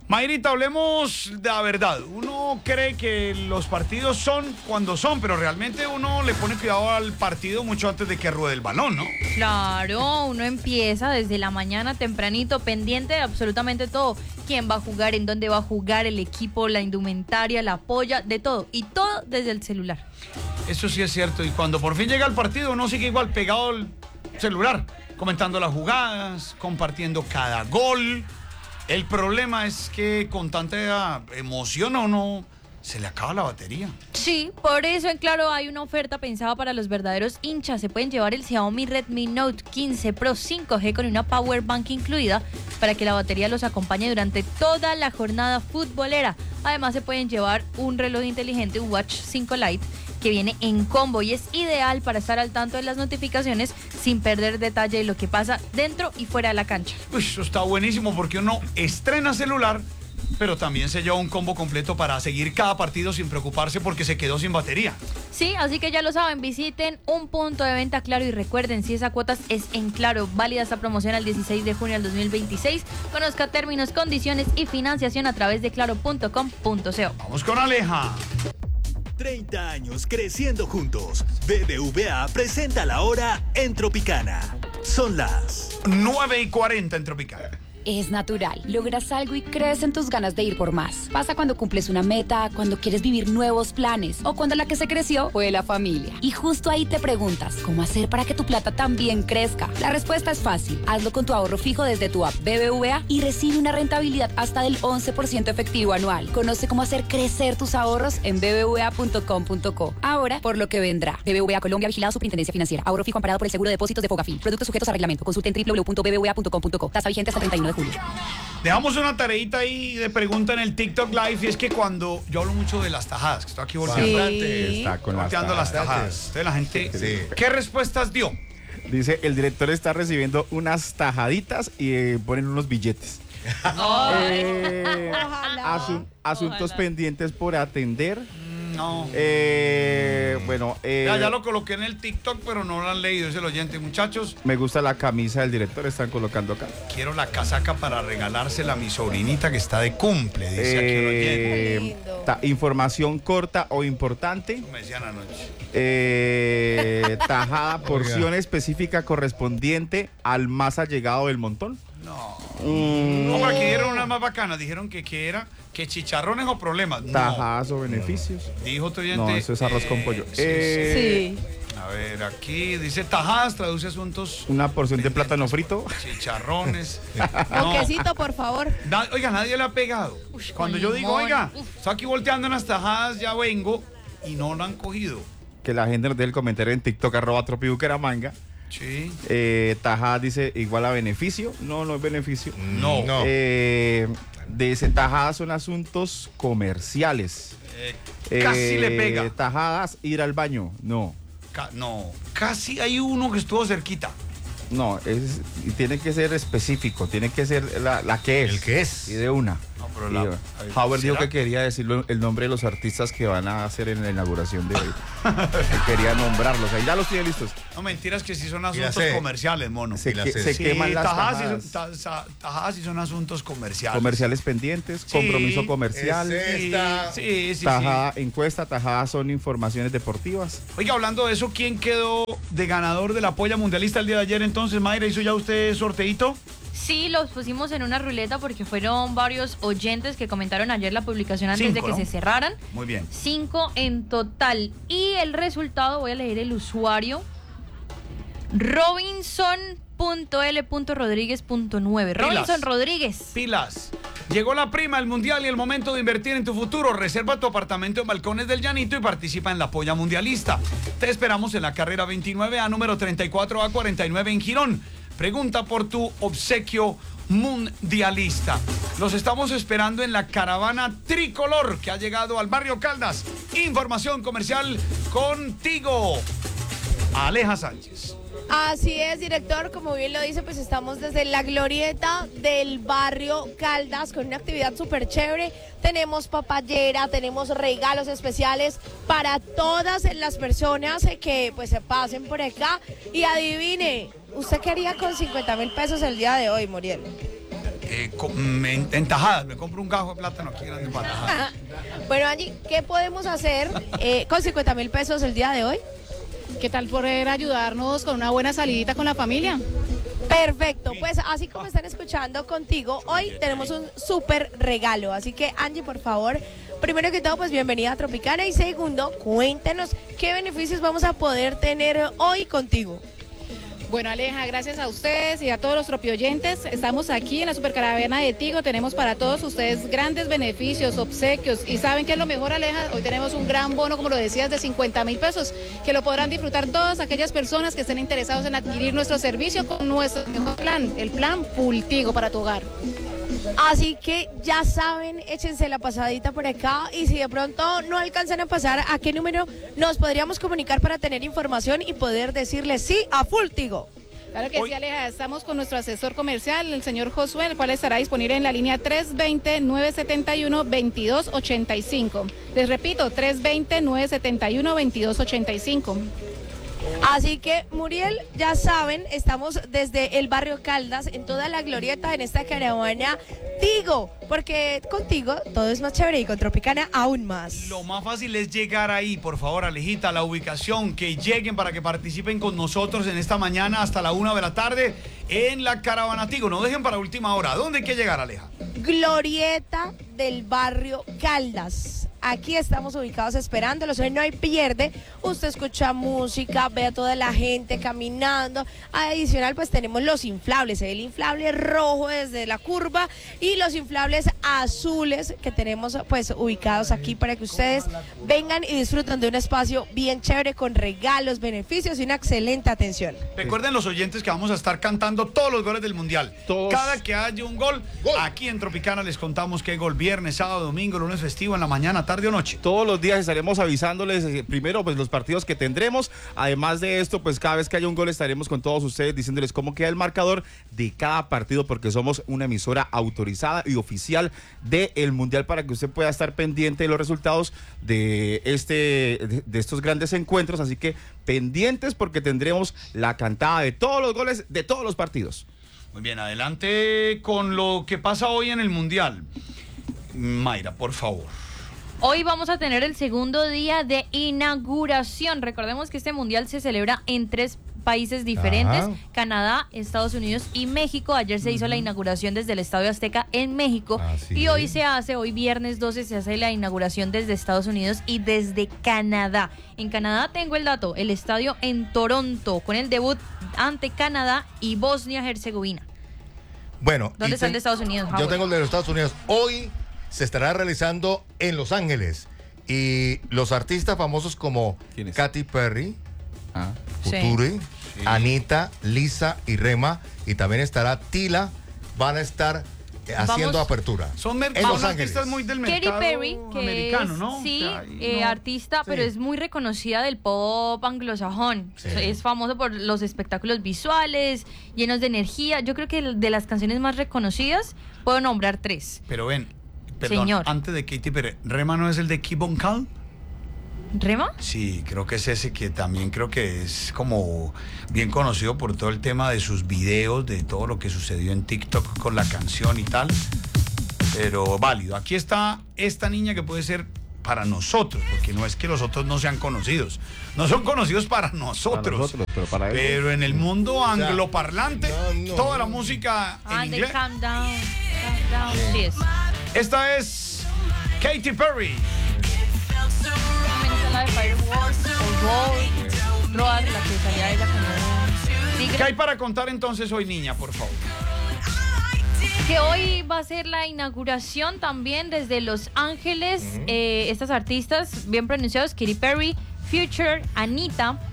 Mayrita, hablemos de la verdad. Uno cree que los partidos son cuando son, pero realmente uno le pone cuidado al partido mucho antes de que ruede el balón, ¿no? Claro, uno empieza desde la mañana tempranito, pendiente de absolutamente todo. Quién va a jugar, en dónde va a jugar, el equipo, la indumentaria, la polla, de todo. Y todo desde el celular. Eso sí es cierto. Y cuando por fin llega el partido, uno sigue igual pegado al celular, comentando las jugadas, compartiendo cada gol. El problema es que con tanta emoción a uno se le acaba la batería. Sí, por eso en Claro hay una oferta pensada para los verdaderos hinchas. Se pueden llevar el Xiaomi Redmi Note 15 Pro 5G con una Power Bank incluida para que la batería los acompañe durante toda la jornada futbolera. Además se pueden llevar un reloj inteligente, un Watch 5 Lite, que viene en combo y es ideal para estar al tanto de las notificaciones sin perder detalle de lo que pasa dentro y fuera de la cancha. Uy, eso está buenísimo porque uno estrena celular, pero también se lleva un combo completo para seguir cada partido sin preocuparse porque se quedó sin batería. Sí, así que ya lo saben, visiten un punto de venta Claro y recuerden, si esa cuota es en Claro, válida esta promoción al 16 de junio del 2026. Conozca términos, condiciones y financiación a través de claro.com.co. Vamos con Aleja. 30 años creciendo juntos. BBVA presenta la hora en Tropicana. Son las 9:40 en Tropicana. Es natural. Logras algo y crees en tus ganas de ir por más. Pasa cuando cumples una meta, cuando quieres vivir nuevos planes o cuando la que se creció fue la familia. Y justo ahí te preguntas, ¿cómo hacer para que tu plata también crezca? La respuesta es fácil. Hazlo con tu ahorro fijo desde tu app BBVA y recibe una rentabilidad hasta del 11% efectivo anual. Conoce cómo hacer crecer tus ahorros en bbva.com.co. Ahora, por lo que vendrá. BBVA Colombia, vigilado Superintendencia Financiera. Ahorro fijo amparado por el seguro de depósitos de Fogafín. Productos sujetos a reglamento. Consulte en www.bbva.com.co. Tasa vigente hasta 31 de julio. Dejamos una tareita ahí de pregunta en el TikTok Live y es que cuando yo hablo mucho de las tajadas, que estoy aquí volteando, Está con volteando las tajadas. Entonces la gente, Sí. ¿qué respuestas dio? Dice, el director está recibiendo unas tajaditas y ponen unos billetes. Asuntos Ojalá. pendientes por atender. No. Ya lo coloqué en el TikTok, pero no lo han leído, es el oyente. Muchachos, Me gusta la camisa del director, están colocando acá. quiero la casaca para regalársela a mi sobrinita que está de cumple, dice aquí el oyente. Información corta o importante. Eso me decían anoche. Tajada, porción específica correspondiente al más allegado del montón. No, pero aquí dieron una más bacana. Dijeron que era que chicharrones o problemas. No. Tajadas o beneficios. Dijo otro oyente. No, eso es arroz con pollo. Sí. A ver, aquí dice tajadas, traduce asuntos. Una porción de plátano frito. Chicharrones. Con quesito, por favor. Oiga, nadie le ha pegado. Cuando yo digo, limón. oiga, estoy aquí volteando en las tajadas, ya vengo, y no lo han cogido. Que la gente nos dé el comentario en TikTok, @tropibucaramanga. Sí. Tajadas dice igual a beneficio. No, no es beneficio. No. Dice tajadas son asuntos comerciales. Casi le pega. Tajadas, ir al baño. No. No, casi hay uno que estuvo cerquita. No, y tiene que ser específico, tiene que ser la que es. El que es. Y de una. No, pero Howard dijo ¿será? que quería decirlo el nombre de los artistas que van a hacer en la inauguración de hoy. Que quería nombrarlos. Ahí ya los tiene listos. No, mentiras que sí son Ya asuntos sé. comerciales, mono. Se la sé. se Sí, queman las tajadas tajadas. tajadas sí son asuntos comerciales. Comerciales pendientes, Sí, compromiso comercial. Sí. Tajada, encuesta, tajadas son informaciones deportivas. Oiga, hablando de eso, ¿quién quedó de ganador de la polla mundialista el día de ayer entonces, Mayra? ¿Hizo ya usted sorteíto? Sí, los pusimos en una ruleta porque fueron varios oyentes que comentaron ayer la publicación antes de 5, que ¿no? se cerraran. Muy bien. 5 en total. Y el resultado, voy a leer el usuario. Robinson.l.rodríguez.9. Robinson Rodríguez. Pilas. Llegó la prima, el mundial y el momento de invertir en tu futuro. Reserva tu apartamento en Balcones del Llanito y participa en la polla mundialista. Te esperamos en la carrera 29A, número 34A49 en Girón. Pregunta por tu obsequio mundialista. Los estamos esperando en la caravana tricolor que ha llegado al barrio Caldas. Información comercial contigo, Aleja Sánchez. Así es, director, como bien lo dice, pues estamos desde la glorieta del barrio Caldas con una actividad súper chévere. Tenemos papayera, tenemos regalos especiales para todas las personas que pues se pasen por acá. Y adivine, ¿usted qué haría con 50.000 pesos el día de hoy, Muriel? En tajadas, me compro un gajo de plátano aquí grande para tajadas. Bueno, Angie, ¿qué podemos hacer con 50.000 pesos el día de hoy? ¿Qué tal poder ayudarnos con una buena salidita con la familia? Perfecto, pues así como están escuchando contigo, hoy tenemos un súper regalo. Así que Angie, por favor, primero que todo, pues bienvenida a Tropicana. Y segundo, cuéntanos qué beneficios vamos a poder tener hoy contigo. Bueno, Aleja, gracias a ustedes y a todos los tropioyentes. Estamos aquí en la Supercaravana de Tigo. Tenemos para todos ustedes grandes beneficios, obsequios. Y ¿saben qué es lo mejor, Aleja? Hoy tenemos un gran bono, como lo decías, de 50.000 pesos, que lo podrán disfrutar todas aquellas personas que estén interesados en adquirir nuestro servicio con nuestro mejor plan, el plan Full Tigo para tu hogar. Así que ya saben, échense la pasadita por acá y si de pronto no alcanzan a pasar, ¿a qué número nos podríamos comunicar para tener información y poder decirle sí a Full Tigo? Claro que sí, Aleja, estamos con nuestro asesor comercial, el señor Josué, el cual estará disponible en la línea 320-971-2285. Les repito, 320-971-2285. Así que, Muriel, ya saben, estamos desde el barrio Caldas, en toda la glorieta, en esta caravana Tigo, porque contigo todo es más chévere y con Tropicana aún más. Lo más fácil es llegar ahí, por favor, Alejita, la ubicación, que lleguen para que participen con nosotros en esta mañana hasta la 1 de la tarde en la caravana Tigo. No dejen para última hora. ¿Dónde hay que llegar, Aleja? Glorieta del barrio Caldas. Aquí estamos ubicados esperándolos, hoy no hay pierde, usted escucha música, ve a toda la gente caminando, adicional pues tenemos los inflables, el inflable rojo desde la curva y los inflables azules que tenemos pues ubicados aquí para que ustedes vengan y disfruten de un espacio bien chévere con regalos, beneficios y una excelente atención. Recuerden los oyentes que vamos a estar cantando todos los goles del Mundial. Todos. Cada que haya un gol, aquí en Tropicana les contamos que hay gol viernes, sábado, domingo, lunes festivo, en la mañana, tarde o noche. Todos los días estaremos avisándoles primero pues los partidos que tendremos. Además de esto, pues cada vez que haya un gol estaremos con todos ustedes diciéndoles cómo queda el marcador de cada partido, porque somos una emisora autorizada y oficial del Mundial para que usted pueda estar pendiente de los resultados de estos grandes encuentros. Así que pendientes porque tendremos la cantada de todos los goles de todos los partidos. Muy bien, adelante con lo que pasa hoy en el Mundial. Mayra, por favor. Hoy vamos a tener el segundo día de inauguración. Recordemos que este mundial se celebra en 3 países diferentes, Canadá, Estados Unidos y México. Ayer se hizo la inauguración desde el Estadio Azteca en México y hoy viernes 12 se hace la inauguración desde Estados Unidos y desde Canadá. En Canadá tengo el dato, el estadio en Toronto con el debut ante Canadá y Bosnia-Herzegovina. Bueno, ¿Dónde está el de Estados Unidos, Howard? Yo tengo el de los Estados Unidos. Hoy se estará realizando en Los Ángeles y los artistas famosos como Katy Perry, Futuri, Anita, Lisa y Rema, y también estará Tila, van a estar haciendo apertura. Son artistas muy del mercado Katy Perry, que americano, es, ¿no? sí, O sea, artista, pero es muy reconocida del pop anglosajón. Sí. Es famoso por los espectáculos visuales, llenos de energía. Yo creo que de las canciones más reconocidas puedo nombrar 3. Pero perdón, Señor. antes de Katy Perry, ¿Rema no es el de Keep on Calm? ¿Rema? Sí, creo que es ese que también creo que es como bien conocido por todo el tema de sus videos, de todo lo que sucedió en TikTok con la canción y tal. Pero válido. Aquí está esta niña que puede ser para nosotros, porque no es que los otros no sean conocidos. No son conocidos para nosotros. Pero en el mundo angloparlante, toda la música en inglés. Calm down, sí es. Esta es Katy Perry. La de Firewall o Roar, la que salía ella con el ¿Qué hay para contar entonces hoy, niña, por favor? Que hoy va a ser la inauguración también desde Los Ángeles. Estas artistas bien pronunciados, Katy Perry, Future, Anita,